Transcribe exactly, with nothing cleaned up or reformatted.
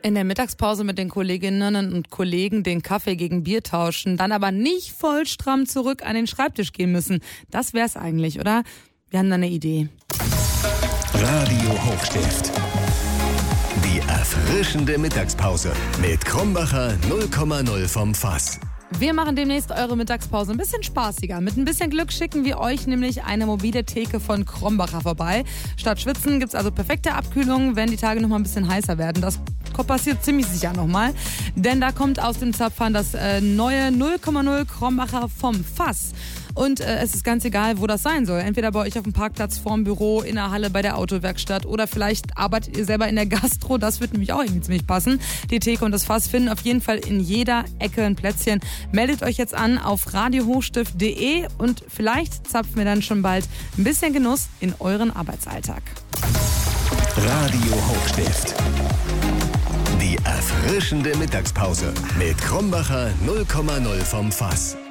In der Mittagspause mit den Kolleginnen und Kollegen den Kaffee gegen Bier tauschen, dann aber nicht voll stramm zurück an den Schreibtisch gehen müssen. Das wär's eigentlich, oder? Wir haben da eine Idee. Radio Hochstift. Die erfrischende Mittagspause mit Krombacher null Komma null vom Fass. Wir machen demnächst eure Mittagspause ein bisschen spaßiger. Mit ein bisschen Glück schicken wir euch nämlich eine mobile Theke von Krombacher vorbei. Statt Schwitzen gibt's also perfekte Abkühlung, wenn die Tage noch mal ein bisschen heißer werden. Das passiert ziemlich sicher nochmal. Denn da kommt aus dem Zapfhahn das äh, neue null Komma null Krombacher vom Fass. Und äh, es ist ganz egal, wo das sein soll. Entweder bei euch auf dem Parkplatz, vorm Büro, in der Halle, bei der Autowerkstatt oder vielleicht arbeitet ihr selber in der Gastro. Das wird nämlich auch irgendwie ziemlich passen. Die Theke und das Fass finden auf jeden Fall in jeder Ecke ein Plätzchen. Meldet euch jetzt an auf radio hochstift punkt de und vielleicht zapfen wir dann schon bald ein bisschen Genuss in euren Arbeitsalltag. Radio Hochstift. Die erfrischende Mittagspause mit Krombacher null Komma null vom Fass.